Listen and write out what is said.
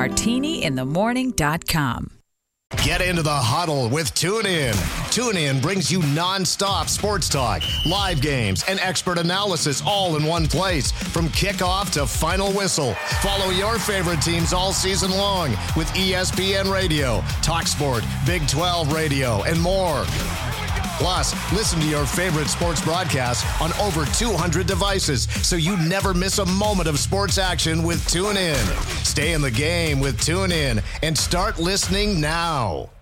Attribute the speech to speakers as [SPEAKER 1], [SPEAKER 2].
[SPEAKER 1] martiniinthemorning.com.
[SPEAKER 2] Get into the huddle with TuneIn. TuneIn brings you nonstop sports talk, live games, and expert analysis all in one place from kickoff to final whistle. Follow your favorite teams all season long with ESPN Radio, TalkSport, Big 12 Radio, and more. Plus, listen to your favorite sports broadcasts on over 200 devices so you never miss a moment of sports action with TuneIn. Stay in the game with TuneIn and start listening now.